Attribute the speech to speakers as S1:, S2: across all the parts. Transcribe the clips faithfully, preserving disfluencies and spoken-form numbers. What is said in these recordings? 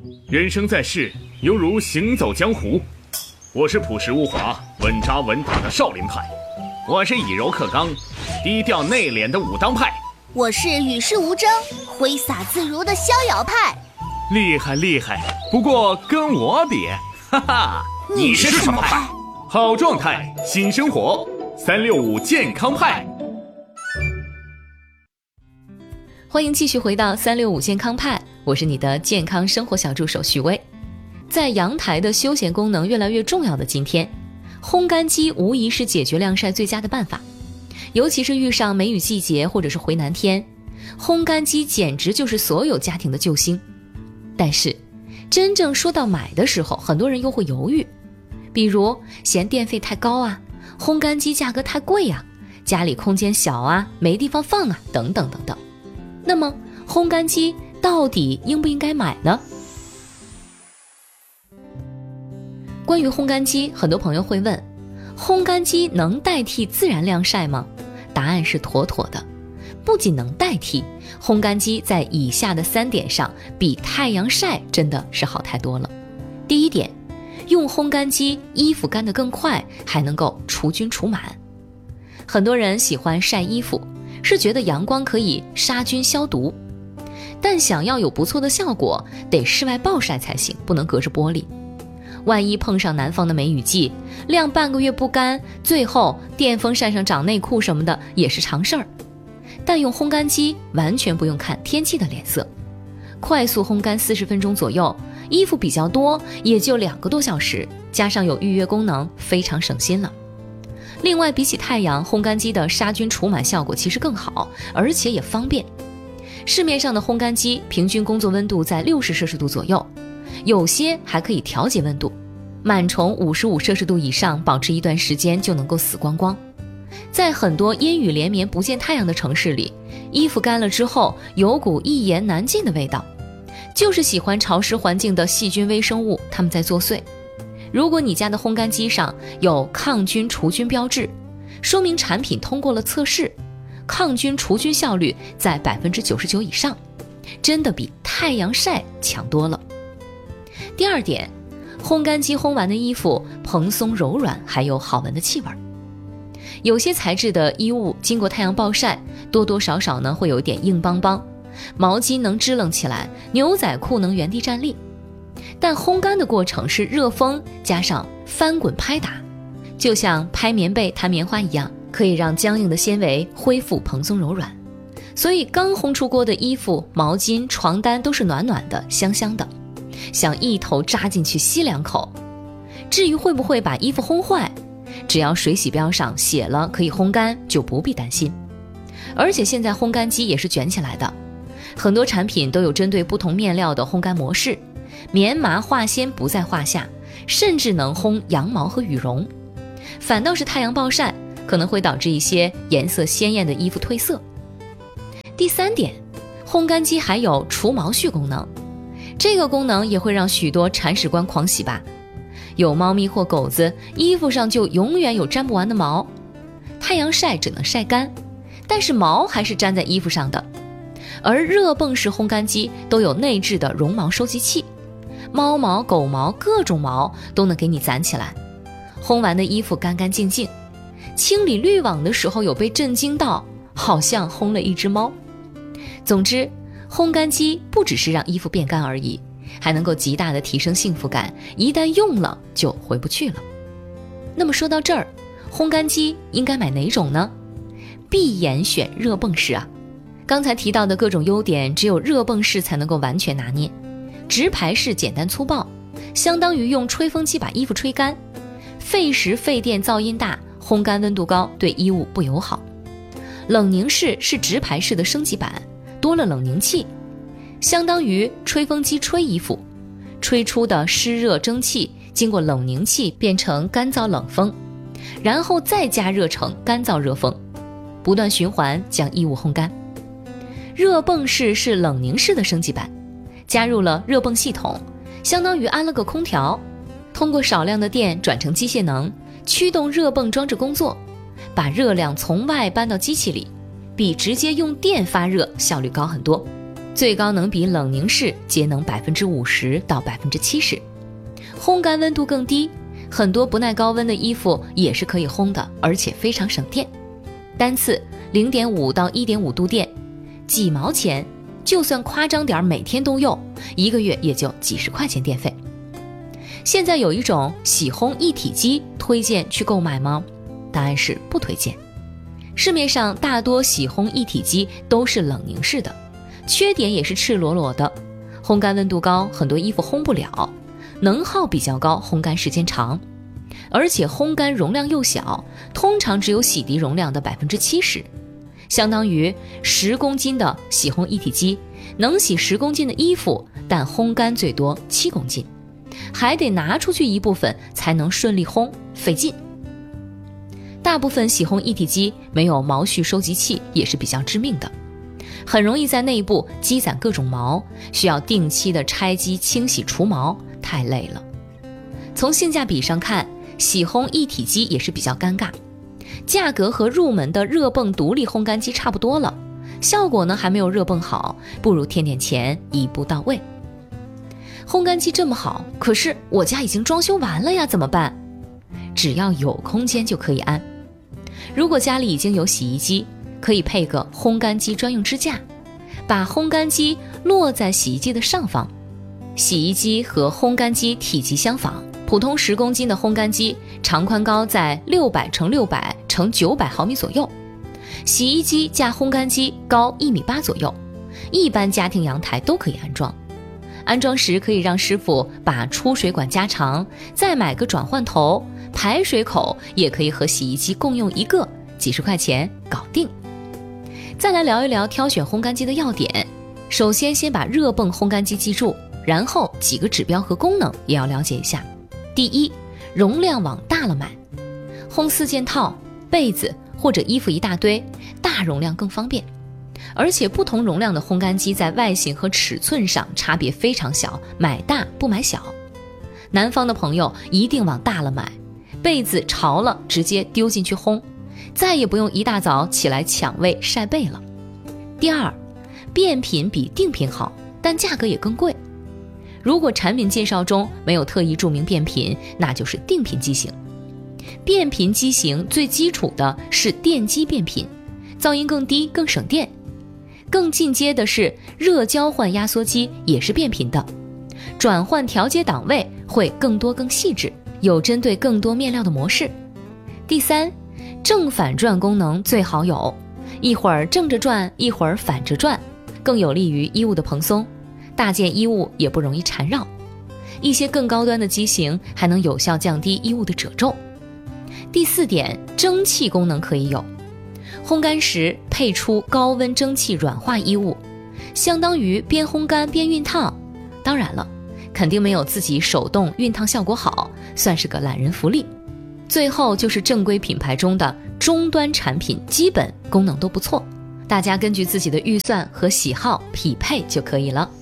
S1: 人生在世，犹如行走江湖。我是朴实无华、稳扎稳打的少林派，我是以柔克刚、低调内敛的武当派，
S2: 我是与世无争、挥洒自如的逍遥派。
S1: 厉害厉害，不过跟我比，哈哈，
S2: 你是什么派？
S1: 好状态，新生活，三六五健康派。
S3: 欢迎继续回到三六五健康派，我是你的健康生活小助手许巍。在阳台的休闲功能越来越重要的今天，烘干机无疑是解决晾晒最佳的办法。尤其是遇上梅雨季节或者是回南天，烘干机简直就是所有家庭的救星。但是真正说到买的时候，很多人又会犹豫，比如嫌电费太高啊，烘干机价格太贵啊，家里空间小啊，没地方放啊，等等等等。那么烘干机到底应不应该买呢？关于烘干机，很多朋友会问，烘干机能代替自然晾晒吗？答案是妥妥的。不仅能代替，烘干机在以下的三点上比太阳晒真的是好太多了。第一点，用烘干机衣服干得更快，还能够除菌除螨。很多人喜欢晒衣服，是觉得阳光可以杀菌消毒，但想要有不错的效果，得室外暴晒才行，不能隔着玻璃。万一碰上南方的梅雨季，晾半个月不干，最后电风扇上长内裤什么的也是常事儿。但用烘干机完全不用看天气的脸色，快速烘干四十分钟左右，衣服比较多，也就两个多小时，加上有预约功能，非常省心了。另外，比起太阳，烘干机的杀菌除螨效果其实更好，而且也方便。市面上的烘干机平均工作温度在六十摄氏度左右，有些还可以调节温度，螨虫五十五摄氏度以上，保持一段时间就能够死光光。在很多阴雨连绵不见太阳的城市里，衣服干了之后有股一言难尽的味道，就是喜欢潮湿环境的细菌微生物，它们在作祟。如果你家的烘干机上有抗菌除菌标志，说明产品通过了测试，抗菌除菌效率在 百分之九十九 以上，真的比太阳晒强多了。第二点，烘干机烘完的衣服蓬松柔软，还有好闻的气味。有些材质的衣物经过太阳暴晒，多多少少呢会有点硬邦邦，毛巾能支棱起来，牛仔裤能原地站立。但烘干的过程是热风加上翻滚拍打，就像拍棉被弹棉花一样，可以让僵硬的纤维恢复蓬松柔软。所以刚烘出锅的衣服、毛巾、床单都是暖暖的、香香的，想一头扎进去吸两口。至于会不会把衣服烘坏，只要水洗标上写了可以烘干，就不必担心。而且现在烘干机也是卷起来的，很多产品都有针对不同面料的烘干模式，棉麻化纤不在话下，甚至能烘羊毛和羽绒。反倒是太阳暴晒可能会导致一些颜色鲜艳的衣服褪色。第三点，烘干机还有除毛絮功能，这个功能也会让许多铲屎官狂喜吧。有猫咪或狗子，衣服上就永远有粘不完的毛，太阳晒只能晒干，但是毛还是粘在衣服上的。而热泵式烘干机都有内置的绒毛收集器，猫毛、狗毛各种毛都能给你攒起来，烘完的衣服干干净净。清理滤网的时候有被震惊到，好像烘了一只猫。总之，烘干机不只是让衣服变干而已，还能够极大的提升幸福感，一旦用了就回不去了。那么说到这儿，烘干机应该买哪种呢？闭眼选热泵式啊！刚才提到的各种优点，只有热泵式才能够完全拿捏。直排式简单粗暴，相当于用吹风机把衣服吹干，费时费电，噪音大，烘干温度高，对衣物不友好。冷凝式是直排式的升级版，多了冷凝器，相当于吹风机吹衣服，吹出的湿热蒸汽经过冷凝器变成干燥冷风，然后再加热成干燥热风，不断循环将衣物烘干。热泵式是冷凝式的升级版，加入了热泵系统，相当于安了个空调，通过少量的电转成机械能，驱动热泵装置工作，把热量从外搬到机器里，比直接用电发热效率高很多。 最高能比冷凝式节能 百分之五十 到 百分之七十。 烘干温度更低，很多不耐高温的衣服也是可以烘的，而且非常省电。单次 零点五 到 一点五 度电，几毛钱，就算夸张点每天都用，一个月也就几十块钱电费。现在有一种洗烘一体机，推荐去购买吗？答案是不推荐。市面上大多洗烘一体机都是冷凝式的，缺点也是赤裸裸的，烘干温度高，很多衣服烘不了，能耗比较高，烘干时间长，而且烘干容量又小，通常只有洗涤容量的 百分之七十， 相当于十公斤的洗烘一体机能洗十公斤的衣服，但烘干最多七公斤，还得拿出去一部分才能顺利烘，费劲。大部分洗烘一体机没有毛絮收集器，也是比较致命的，很容易在内部积攒各种毛，需要定期的拆机清洗除毛，太累了。从性价比上看，洗烘一体机也是比较尴尬，价格和入门的热泵独立烘干机差不多了，效果呢还没有热泵好，不如添点钱一步到位。烘干机这么好，可是我家已经装修完了呀，怎么办？只要有空间就可以安。如果家里已经有洗衣机，可以配个烘干机专用支架，把烘干机落在洗衣机的上方。洗衣机和烘干机体积相仿，普通十公斤的烘干机长宽高在六百乘六百乘九百毫米左右，洗衣机加烘干机高一米八左右，一般家庭阳台都可以安装。安装时可以让师傅把出水管加长，再买个转换头，排水口也可以和洗衣机共用一个，几十块钱搞定。再来聊一聊挑选烘干机的要点。首先先把热泵烘干机记住，然后几个指标和功能也要了解一下。第一，容量往大了买，烘四件套、被子或者衣服一大堆，大容量更方便。而且不同容量的烘干机在外形和尺寸上差别非常小，买大不买小。南方的朋友一定往大了买，被子潮了直接丢进去烘，再也不用一大早起来抢位晒被了。第二，变频比定频好，但价格也更贵。如果产品介绍中没有特意注明变频，那就是定频机型。变频机型最基础的是电机变频，噪音更低更省电。更进阶的是热交换压缩机，也是变频的，转换调节档位会更多更细致，有针对更多面料的模式。第三，正反转功能最好有，一会儿正着转，一会儿反着转，更有利于衣物的蓬松，大件衣物也不容易缠绕。一些更高端的机型还能有效降低衣物的褶皱。第四点，蒸汽功能可以有，烘干时配出高温蒸汽软化衣物，相当于边烘干边熨烫。当然了，肯定没有自己手动熨烫效果好，算是个懒人福利。最后就是正规品牌中的终端产品，基本功能都不错，大家根据自己的预算和喜好匹配就可以了。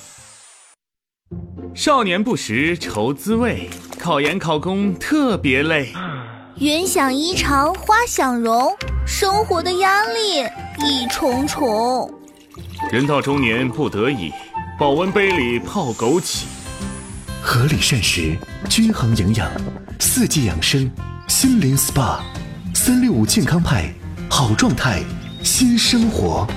S1: 少年不识愁滋味，考研考公特别累。
S2: 云想衣裳花想容，生活的压力一重重。
S1: 人到中年不得已，保温杯里泡枸杞。
S4: 合理膳食，均衡营养，四季养生，心灵 S P A， 三六五健康派，好状态，新生活。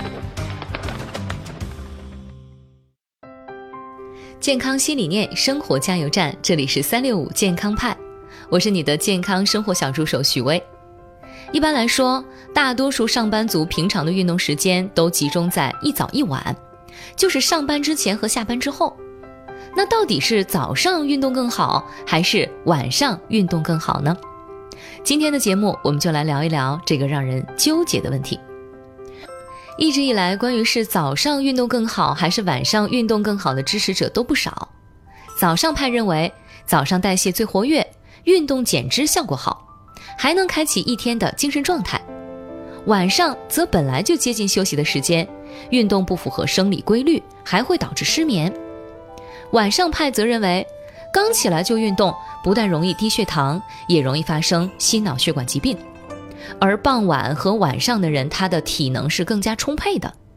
S3: 健康新理念，生活加油站，这里是三六五健康派，我是你的健康生活小助手许巍。一般来说，大多数上班族平常的运动时间都集中在一早一晚，就是上班之前和下班之后。那到底是早上运动更好，还是晚上运动更好呢？今天的节目我们就来聊一聊这个让人纠结的问题。一直以来，关于是早上运动更好还是晚上运动更好的支持者都不少。早上派认为早上代谢最活跃，运动减脂效果好，还能开启一天的精神状态。晚上则本来就接近休息的时间，运动不符合生理规律，还会导致失眠。晚上派则认为刚起来就运动，不但容易低血糖，也容易发生心脑血管疾病。而傍晚和晚上的人，他的体能是更加充沛的，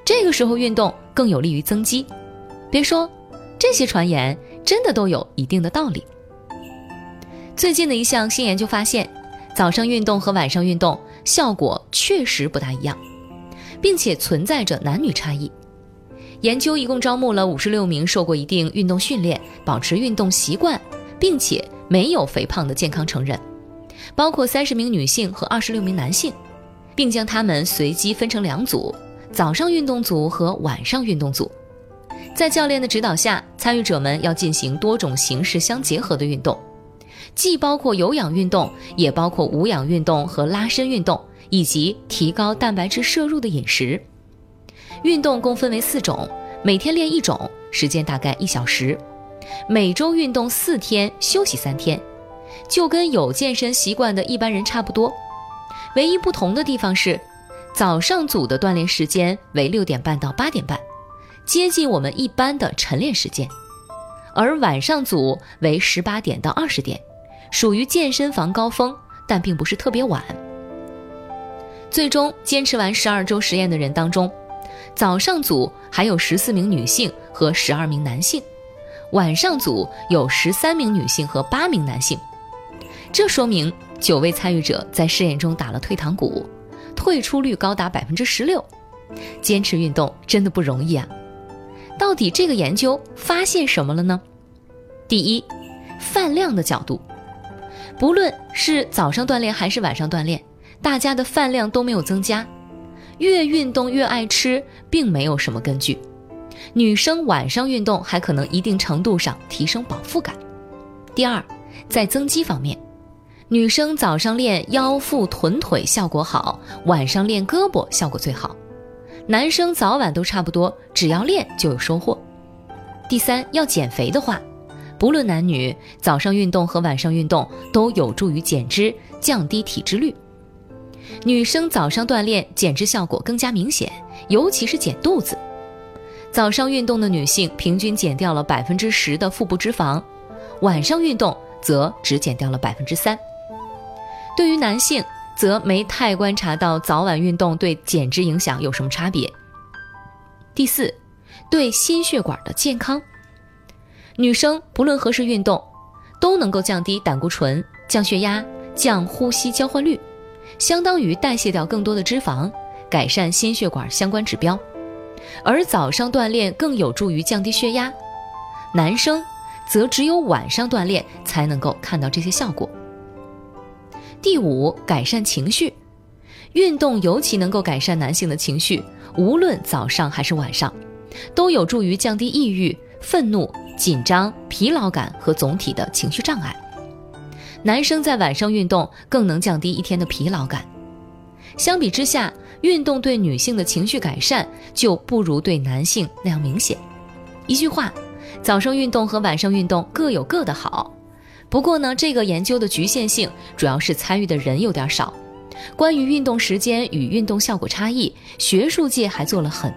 S3: 这个时候运动更有利于增肌。别说，这些传言真的都有一定的道理。最近的一项新研究发现，早上运动和晚上运动效果确实不大一样，并且存在着男女差异。研究一共招募了五十六名受过一定运动训练、保持运动习惯，并且没有肥胖的健康成人，包括三十名女性和二十六名男性，并将他们随机分成两组，早上运动组和晚上运动组。在教练的指导下，参与者们要进行多种形式相结合的运动，既包括有氧运动，也包括无氧运动和拉伸运动，以及提高蛋白质摄入的饮食。运动共分为四种，每天练一种，时间大概一小时，每周运动四天，休息三天，就跟有健身习惯的一般人差不多。唯一不同的地方是，早上组的锻炼时间为六点半到八点半，接近我们一般的晨练时间，而晚上组为十八点到二十点，属于健身房高峰，但并不是特别晚。最终坚持完十二周实验的人当中，早上组还有十四名女性和十二名男性，晚上组有十三名女性和八名男性。这说明九位参与者在试验中打了退堂鼓，退出率高达 百分之十六。 坚持运动真的不容易啊。到底这个研究发现什么了呢？第一，饭量的角度，不论是早上锻炼还是晚上锻炼，大家的饭量都没有增加，越运动越爱吃并没有什么根据。女生晚上运动还可能一定程度上提升饱腹感。第二，在增肌方面，女生早上练腰腹臀腿效果好，晚上练胳膊效果最好。男生早晚都差不多，只要练就有收获。第三，要减肥的话，不论男女，早上运动和晚上运动都有助于减脂，降低体脂率。女生早上锻炼减脂效果更加明显，尤其是减肚子。早上运动的女性平均减掉了 百分之十 的腹部脂肪，晚上运动则只减掉了 百分之三。对于男性则没太观察到早晚运动对减脂影响有什么差别。第四，对心血管的健康，女生不论何时运动都能够降低胆固醇、降血压、降呼吸交换率，相当于代谢掉更多的脂肪，改善心血管相关指标。而早上锻炼更有助于降低血压，男生则只有晚上锻炼才能够看到这些效果。第五，改善情绪，运动尤其能够改善男性的情绪，无论早上还是晚上，都有助于降低抑郁、愤怒、紧张、疲劳感和总体的情绪障碍。男生在晚上运动更能降低一天的疲劳感。相比之下，运动对女性的情绪改善就不如对男性那样明显。一句话，早上运动和晚上运动各有各的好。不过呢，这个研究的局限性主要是参与的人有点少。关于运动时间与运动效果差异，学术界还做了很